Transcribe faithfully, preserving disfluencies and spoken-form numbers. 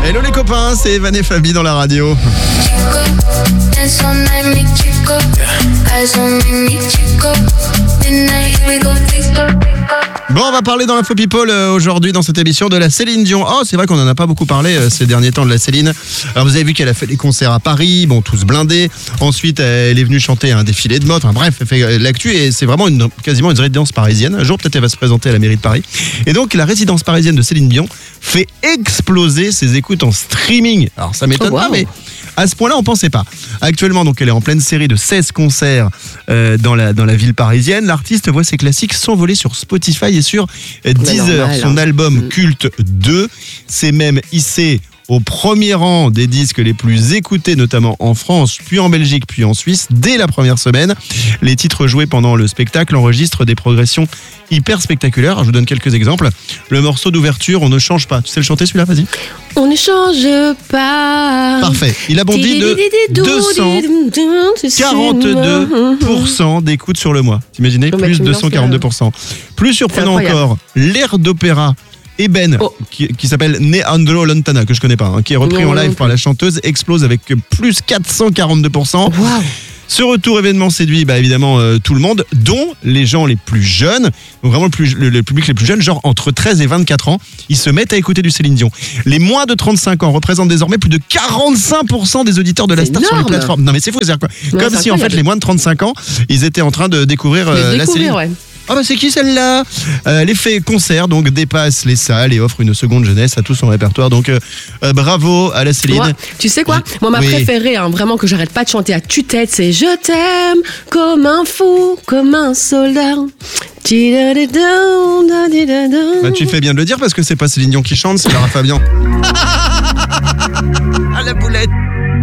Hello les copains, c'est Evan et Fabi dans la radio. Bon, on va parler dans l'Info People euh, aujourd'hui dans cette émission de la Céline Dion. Oh, c'est vrai qu'on en a pas beaucoup parlé euh, ces derniers temps de la Céline. Alors vous avez vu qu'elle a fait des concerts à Paris, bon tous blindés. Ensuite, euh, elle est venue chanter un défilé de mode. Enfin bref, elle fait euh, l'actu et c'est vraiment une, quasiment une résidence parisienne. Un jour, peut-être elle va se présenter à la mairie de Paris. Et donc la résidence parisienne de Céline Dion fait exploser ses écoutes en streaming. Alors ça m'étonne Oh, wow. pas, mais à ce point-là, on pensait pas. Actuellement, donc, elle est en pleine série de seize concerts euh, dans, la, dans la ville parisienne. L'artiste voit ses classiques s'envoler sur Spotify et sur euh, Deezer. normal, Son hein. album Mm. Culte deux s'est même hissé au premier rang des disques les plus écoutés, notamment en France, puis en Belgique, puis en Suisse, dès la première semaine. Les titres joués pendant le spectacle enregistrent des progressions hyper spectaculaires. Alors, je vous donne quelques exemples. Le morceau d'ouverture, On ne change pas. Tu sais le chanter celui-là, vas-y. On ne change pas. Parfait. Il a bondi de deux cent quarante-deux pour cent d'écoute sur le mois. T'imaginez? Oh, bah, Plus tu me deux lances cent quarante-deux pour cent. Plus surprenant C'est incroyable. encore, l'air d'opéra Eben, Oh. qui, qui s'appelle Ne Andro Lontana, que je connais pas, hein, qui est repris Non, en non, live non par la chanteuse, explose avec plus quatre cent quarante-deux pour cent. Waouh. Ce retour événement séduit bah, évidemment euh, tout le monde, dont les gens les plus jeunes, donc vraiment le, plus, le, le public les plus jeunes, genre entre treize et vingt-quatre ans, ils se mettent à écouter du Céline Dion. Les moins de trente-cinq ans représentent désormais plus de quarante-cinq pour cent des auditeurs de la C'est star sur les énorme. plateformes. Non mais c'est fou, c'est-à-dire quoi? Ouais, Comme c'est si en fait incroyable. les moins de trente-cinq ans, ils étaient en train de découvrir euh, De la découvrir, Céline. ouais. Ah bah c'est qui celle-là? euh, L'effet concert donc dépasse les salles et offre une seconde jeunesse à tout son répertoire. Donc euh, euh, bravo à la Céline. Moi, tu sais quoi? Moi, ma Oui. préférée, hein, vraiment que j'arrête pas de chanter à tue-tête, c'est Je t'aime comme un fou, comme un soldat. Bah, tu fais bien de le dire parce que c'est pas Céline Dion qui chante, c'est Lara Fabian. À la boulette.